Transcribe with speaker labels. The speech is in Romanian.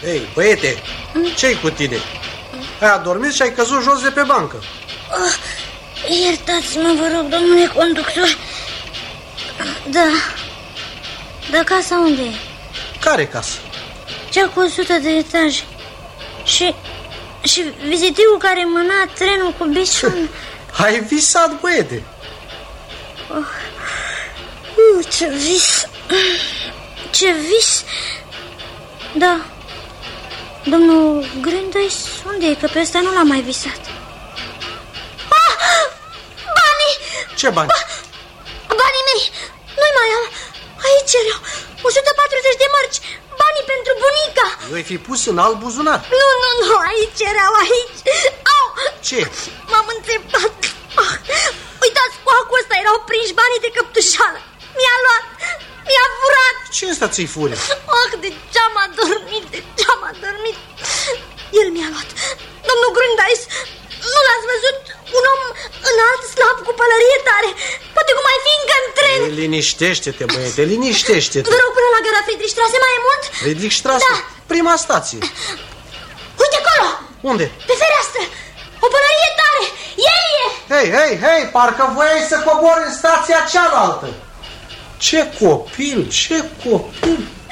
Speaker 1: Ei, băiete, ce-i cu tine? Ai adormit și ai căzut jos de pe bancă.
Speaker 2: Iertați-mă, vă rog, domnule conductor. Da, casa unde e?
Speaker 1: Care casă?
Speaker 2: Cea cu 100 de etaje. Și vizitivul care mâna trenul cu bisul.
Speaker 1: Ai visat, băiete.
Speaker 2: Ce vis. Ce vis. Da. Domnul Grândăis, unde e? Că pe ăsta nu l-am mai visat. Banii!
Speaker 1: Ce bani?
Speaker 2: Banii mei! Nu-i mai am. Aici erau 140 de mărci. Banii pentru bunica.
Speaker 1: Eu-i fi pus în alt buzunar.
Speaker 2: Nu, aici erau, aici. Au!
Speaker 1: Ce?
Speaker 2: M-am înțepat. Uitați, cu acul ăsta erau prinși banii de căptușală. Mi-a luat, mi-a furat.
Speaker 1: Ce ăsta ți-i fure?
Speaker 2: De ce-am adormit, El mi-a luat. Domnul Grândăis, nu l-ați văzut? Un om înalt, slab, cu pălărie tare. Poate cum mai fi încă în tren.
Speaker 1: Liniștește-te, băiete, liniștește-te.
Speaker 2: Vă rog, până la gara Friedrichstraße mai e mult?
Speaker 1: Friedrichstraße? Da. Prima stație.
Speaker 2: Uite acolo.
Speaker 1: Unde?
Speaker 2: Pe fereastră. O pălărie tare. El e.
Speaker 1: Hei, parcă voiai să cobori în stația cealaltă. Ce copil.